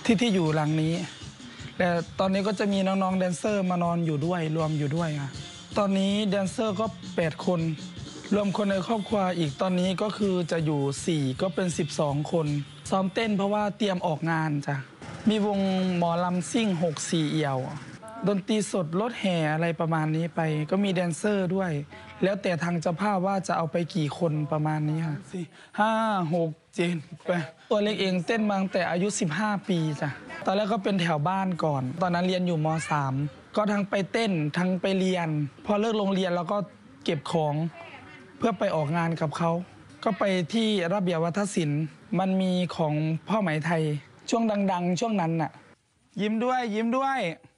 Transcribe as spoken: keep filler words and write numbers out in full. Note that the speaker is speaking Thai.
ที่ที่อยู่หลังนี้แต่ตอนนี้ก็จะมีน้องๆแดนเซอร์มานอนอยู่ด้วยรวมอยู่ด้วยค่ะตอนนี้แดนเซอร์ก็แปดคนรวมคนในครอบครัวอีกตอนนี้ก็คือจะอยู่สี่ก็เป็นสิบสองคนซ้อมเต้นเพราะว่าเตรียมออกงานจ้ะมีวงหมอลำซิ่งหกสี่เอี่ยวดนตรีสดรถแห่อะไรประมาณนี้ไปก็มีแดนเซอร์ด้วยแล้วแต่ทางเจ้าภาพว่าจะเอาไปกี่คนประมาณนี้ค่ะสี่ห้าหกเจ็ดแปดตัวเล็กเองเต้นมาตั้งแต่อายุสิบห้าปีจ้ะตอนแรกก็เป็นแถวบ้านก่อนตอนนั้นเรียนอยู่มสามก็ทั้งไปเต้นทั้งไปเรียนพอเลิกโรงเรียนแล้วก็เก็บของเพื่อไปออกงานกับเขาก็ไปที่ระเบียบวัฒนศิลป์มันมีของพ่อไหมไทยช่วงดังๆช่วงนั้นน่ะยิ้มด้วยยิ้มด้วย